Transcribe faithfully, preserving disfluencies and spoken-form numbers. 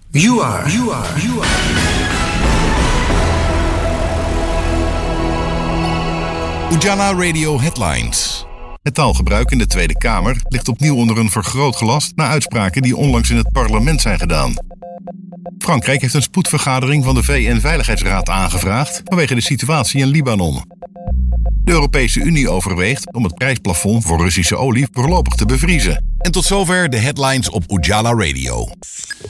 You are. You are. You are. Ujala Radio Headlines. Het taalgebruik in de Tweede Kamer ligt opnieuw onder een vergrootglas na uitspraken die onlangs in het parlement zijn gedaan. Frankrijk heeft een spoedvergadering van de V N-veiligheidsraad aangevraagd vanwege de situatie in Libanon. De Europese Unie overweegt om het prijsplafond voor Russische olie voorlopig te bevriezen. En tot zover de headlines op Ujala Radio.